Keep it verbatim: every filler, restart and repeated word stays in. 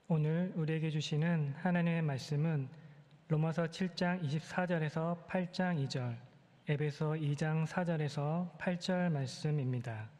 오늘 우리에게 주시는 하나님의 말씀은 로마서 칠 장 이십사 절에서 팔 장 이 절, 에베소 이 장 사 절에서 팔 절 말씀입니다.